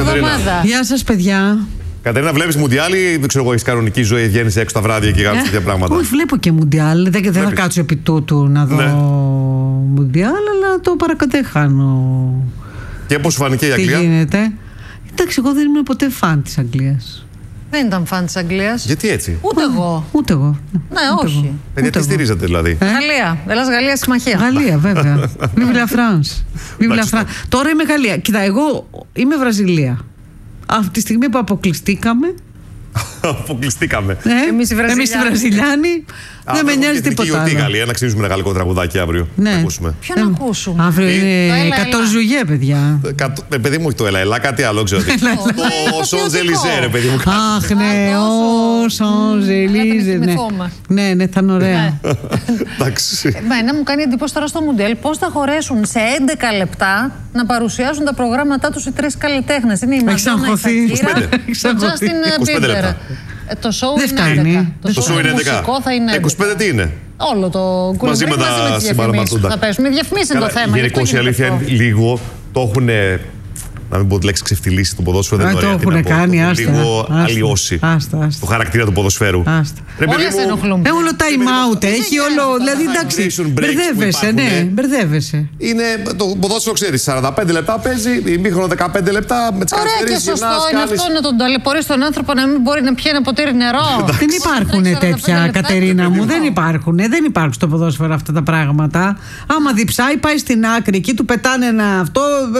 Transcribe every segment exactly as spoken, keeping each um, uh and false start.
εβδομάδα. Γεια σας, παιδιά. Κατερίνα, βλέπεις Μουντιάλ ή δεν ξέρω εγώ, έχεις κανονική ζωή, βγαίνεις έξω τα βράδια και κάνεις τέτοια πράγματα? Όχι, βλέπω και Μουντιάλ. Δεν, δεν θα κάτσω επί τούτου να δω ναι. Μουντιάλ, αλλά το παρακατέχάνω. Και πώς σου φάνηκε η Αγγλία? Τι γίνεται? Εντάξει, εγώ δεν ήμουν ποτέ φαν της Αγγλίας. Δεν ήταν φαν της Αγγλίας. Γιατί έτσι? Ούτε εγώ. Ούτε εγώ. Ναι, ούτε όχι. Εγώ. Παιδιά, τι στηρίζατε δηλαδή? Ε? Γαλλία. Δεν λες Γαλλία συμμαχία. Γαλλία, βέβαια. Vive la France. Vive la France. Τώρα είμαι Γαλλία. Κοίτα, εγώ είμαι Βραζιλία. Αυτή τη στιγμή που αποκλειστήκαμε. Αποκλειστήκαμε. Ε, εμείς οι Βραζιλιάνοι. Δεν με νοιάζει τίποτα. Τι Γαλλία, να ξύνουμε ένα γαλλικό τραγουδάκι αύριο. Ναι. Να ακούσουμε. Ποιο να ακούσουμε? Αύριο είναι εκατό Ζουγέ, παιδιά. Ε, παιδί μου, όχι το έλα, έλα, κάτι άλλο ξέρω. Το Σον-Ζελιζέ, ρε παιδί μου. Αχ, ναι, ο Σον-Ζελιζέ. Ναι, ναι, θα είναι ωραία. Εντάξει. Εμένα μου κάνει εντύπωση τώρα στο Μουντιάλ πώς θα χωρέσουν σε έντεκα λεπτά να παρουσιάσουν τα προγράμματά τους οι τρεις καλλιτέχνες. Είναι η Μαντόνα, η Σακύρα, ο Τζάστιν Μπίμπερ. Το show είναι έντεκα. Το show είναι έντεκα. είκοσι πέντε τι είναι? Όλο το κουλομπρί μαζί με τις διαφημίσεις που θα πέσουν. Οι διαφημίσεις είναι το θέμα. Γενικώς η αλήθεια είναι λίγο το έχουν, να μην πω τη λέξη ξεφτυλίσει το ποδόσφαιρο, δεν είναι ωραία. Το έχουν κάνει, άστα. Λίγο αλλοιώσει το χαρακτήρα του ποδοσφαίρου. Όλα σε ενοχλούν. Όλο time out έχει, όλο. Δηλαδή εντάξει, μπερδεύεσαι, ναι, μπερδεύεσαι. Είναι το ποδόσφαιρο, ξέρεις, σαράντα πέντε λεπτά παίζει, ημίχρονο δεκαπέντε λεπτά με τις καθυστερήσεις. Ωραία, και σωστό είναι αυτό να τον ταλαιπωρείς τον άνθρωπο να μην μπορεί να πιει ένα ποτήρι νερό. Δεν υπάρχουν τέτοια, Κατερίνα μου, δεν υπάρχουν. Δεν υπάρχουν στο ποδόσφαιρο αυτά τα πράγματα. Άμα διψάει, πάει στην άκρη εκεί, του πετάνε ένα αυτό,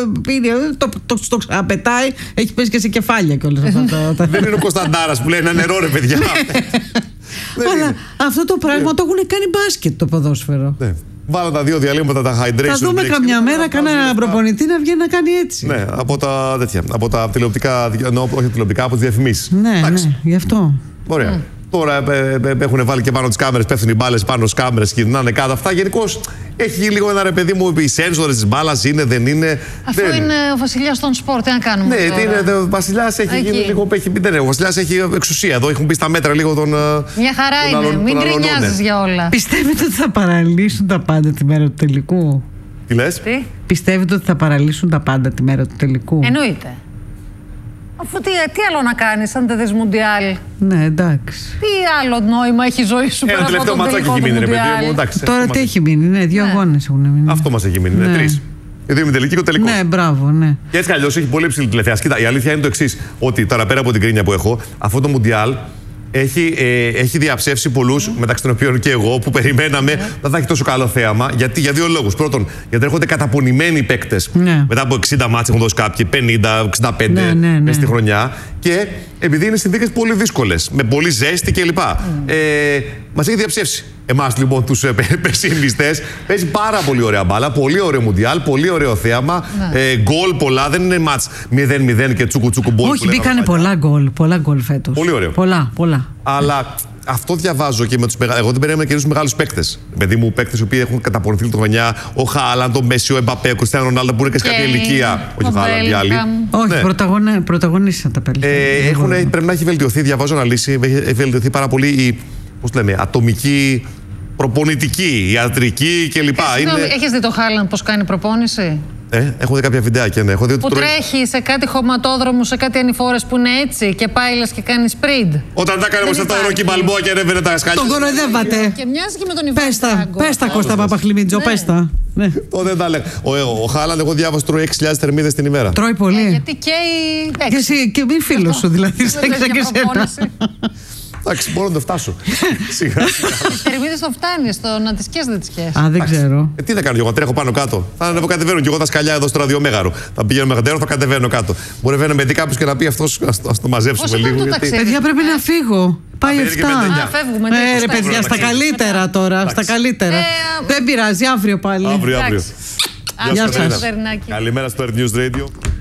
το ξαπετάει, έχει πέσει και σε κεφάλια κιόλας αυτό. Δεν είναι ο Κωνσταντάρας που λέει ένα νερό, ρε παιδιά. Αλλά αυτό το πράγμα το έχουν κάνει μπάσκετ το ποδόσφαιρο. Βάλα τα δύο διαλύματα, τα hydration. Θα δούμε καμιά μέρα κανένα προπονητή να βγαίνει να κάνει έτσι. Ναι, από τα τέτοια. Από τα τηλεοπτικά, όχι τηλεοπτικά, από τις διαφημίσεις. Ναι, ναι, γι' αυτό. Ωραία. Τώρα έχουν βάλει και πάνω τις κάμερες, πέφτουν οι μπάλες πάνω στις κάμερες και γυρνάνε κάτω. Αυτά γενικώς έχει λίγο ένα ρε παιδί μου, οι σένσορες της μπάλας είναι, δεν είναι. Αυτό δεν... είναι ο βασιλιάς των σπορ, τι να κάνουμε. Ναι, τώρα. Είναι, ο βασιλιάς έχει γίνει λίγο. Έχει, δεν είναι, ο βασιλιάς έχει εξουσία εδώ, έχουν μπει στα μέτρα λίγο τον. Μια χαρά τον είναι, τον μην γκρινιάζεις για όλα. Πιστεύετε ότι θα παραλύσουν τα πάντα τη μέρα του τελικού? Τι λες? Τι? Πιστεύετε ότι θα παραλύσουν τα πάντα τη μέρα του τελικού? Εννοείται. Αφού τι, τι άλλο να κάνεις αν δεν δεις Μουντιάλ? Ναι, εντάξει. Τι άλλο νόημα έχει η ζωή σου πέρα από τον τελικό του Μουντιάλ? Τώρα τι έχει μείνει, ναι, δύο αγώνες έχουν μείνει. Αυτό μας έχει μείνει, ναι, τρεις. Γιατί είναι τελική και ο τελικός. Ναι, μπράβο, ναι. Και έτσι κι αλλιώς έχει πολύ υψηλή τηλεθέαση. Κοίτα, η αλήθεια είναι το εξής, ότι τώρα πέρα από την κρίνια που έχω, αυτό το Μουντιάλ έχει, ε, έχει διαψεύσει πολλούς, mm. μεταξύ των οποίων και εγώ, που περιμέναμε mm. δεν θα έχει τόσο καλό θέαμα. Γιατί, για δύο λόγους. Πρώτον, γιατί έρχονται καταπονημένοι παίκτες. Mm. Μετά από εξήντα μάτς έχουν δώσει κάποιοι, πενήντα, εξήντα πέντε mm. μέσα mm. στη χρονιά. Και επειδή είναι συνθήκες πολύ δύσκολες, με πολύ ζέστη κλπ. Mm. Ε, μας έχει διαψεύσει. Εμάς λοιπόν τους ε, πεσημιστές. Παίζει πάρα πολύ ωραία μπάλα, πολύ ωραίο Μουντιάλ, πολύ ωραίο θέαμα. Mm. Ε, γκολ πολλά, δεν είναι μάτς μηδέν μηδέν και τσούκου τσούκου μπολ. Όχι, μπήκανε πολλά γκολ, πολλά γκολ φέτος. Πολύ ωραίο. Πολλά, πολλά. Αλλά αυτό διαβάζω και με τους μεγάλους. Εγώ δεν περίμενα και τους μεγάλους παίκτες. Παιδί μου, παίκτες οι οποίοι έχουν καταπονηθεί το χρονιά. Ο Χάλαντ, ο Μέση, ο Εμπαπέ, ο Κριστιάνο Ρονάλντο που είναι και σε κάποια ηλικία. Όχι ο Χάλαντ, οι άλλοι. Όχι, ναι. πρωταγωνι... πρωταγωνίσαν τα παιδιά. Ε, έχουν, πρέπει να έχει βελτιωθεί, διαβάζω αναλύσει, έχει βελτιωθεί πάρα πολύ η πώς λέμε, ατομική, προπονητική, ιατρική κλπ. Είναι... Έχεις δει το Χάλαντ πώς κάνει προπόνηση? Ε, έχω δει κάποια βιντεάκια, ναι. Έχω δει που τρώει... τρέχει σε κάτι χωματόδρομο, σε κάτι ανηφόρες που είναι έτσι και πάει λες και κάνει σπριντ. Όταν τα έκανε στο Ρόκι Μπαλμπόα και ανέβαινε τα σκάλια. Τον κοροϊδεύατε. Και μοιάζει και με τον Ιβάν. Πέστα, πέστα Κώστα Παπαχλιμίτζο, πέστα. Ναι. Το δεν τα λέγα. Ο, ο Χάλαντ, εγώ διάβασα, τρώει έξι χιλιάδες θερμίδες την ημέρα. Τρώει πολύ. Ε, γιατί καίει. Και εσύ και μη φίλο σου, δηλαδή. Σαν και εσένα. Εντάξει, μπορώ να το φτάσω. Σιγά. Οι θερμίδες το φτάνει, στο να τις καίς δεν τις καίς. Α, δεν ξέρω. Ε, τι θα κάνω, εγώ τρέχω πάνω κάτω. Θα ανεβοκατεβαίνω κι εγώ τα σκαλιά εδώ στο ραδιομέγαρο. Θα πηγαίνω με γαντέρο, θα κατεβαίνω κάτω. Μπορεί να με δει κάποιο και να πει αυτό, α το μαζέψουμε λίγο. Γιατί... Παιδιά, πρέπει να φύγω. Πάει εφτά. Φεύγουμε. Ε, ρε παιδιά, στα καλύτερα τώρα. Στα καλύτερα. Δεν πειράζει, αύριο πάλι. Αύριο, αύριο. Γεια σας. Καλημέρα στο Air News Radio.